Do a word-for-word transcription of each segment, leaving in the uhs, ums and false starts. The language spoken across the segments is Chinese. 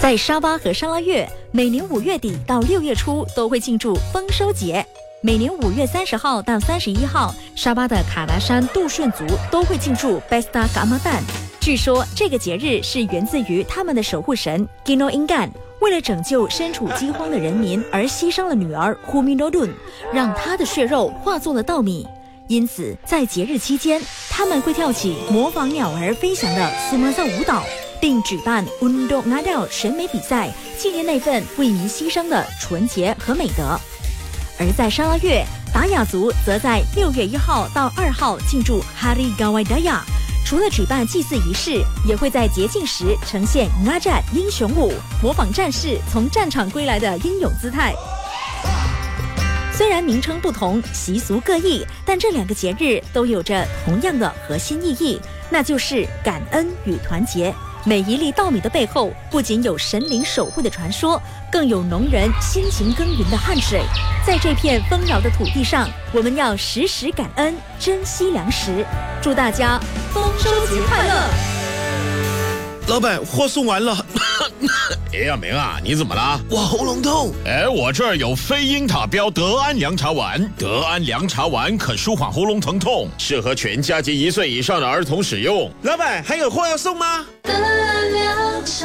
在沙巴和沙拉越，每年五月底到六月初都会庆祝丰收节。每年五月三十号到三十一号，沙巴的卡达山杜顺族都会庆祝 Pesta Ramadan。据说这个节日是源自于他们的守护神 Gino Ingan， 为了拯救身处饥荒的人民而牺牲了女儿 Huminodun， 让她的血肉化作了稻米。因此，在节日期间，他们会跳起模仿鸟儿飞翔的苏马萨舞蹈，并举办 Undog Ngadal 审美比赛，纪念那份为民牺牲的纯洁和美德。而在沙拉越，达雅族则在六月一号到二号庆祝 Hari Gawai Daya， 除了举办祭祀仪式，也会在节庆时呈现 Ngajat 英雄舞，模仿战士从战场归来的英勇姿态。虽然名称不同，习俗各异，但这两个节日都有着同样的核心意义，那就是感恩与团结。每一粒稻米的背后，不仅有神灵守护的传说，更有农人辛勤耕耘的汗水。在这片丰饶的土地上，我们要时时感恩，珍惜粮食。祝大家丰收节快乐！ 老板，货送完了。 哎呀，明啊，你怎么了？ 我喉咙痛。 哎，我这儿有非英塔标德安凉茶丸，德安凉茶丸可舒缓喉咙疼痛，适合全家及一岁以上的儿童使用。 老板，还有货要送吗？ 德安凉茶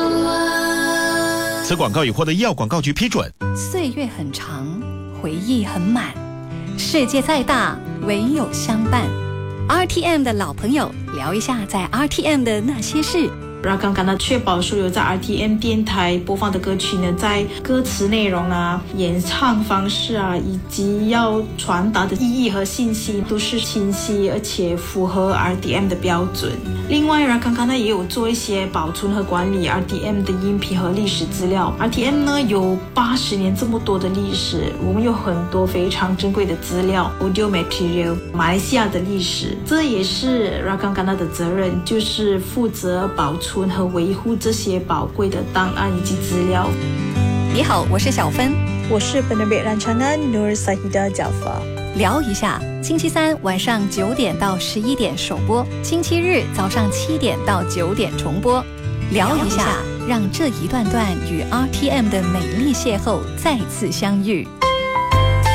丸。 此广告已获得医药广告局批准。 岁月很长，回忆很满，世界再大，唯有相伴。R T M 的老朋友，聊一下在 R T M 的那些事。 Rakam Gana 确保所有在 R T M 电台播放的歌曲呢，在歌词内容啊、演唱方式啊，以及要传达的意义和信息都是清晰而且符合 R T M 的标准。另外 Rakam Gana 也有做一些保存和管理 R T M 的音频和历史资料。R T M 呢有八十年这么多的历史，我们有很多非常珍贵的资料 audio material， 马来西亚的历史，这也是 Rakam Gana 的责任，就是负责保存和维护这些宝贵的档案以及资料。 你好，我是小芬， 我是 Penerbit Rancangan Nur Sahida Jaafar。 聊一下，星期三晚上九点到十一点首播，星期日早上七点到九点重播。聊一下，让这一段段与 R T M 的美丽邂逅再次相遇。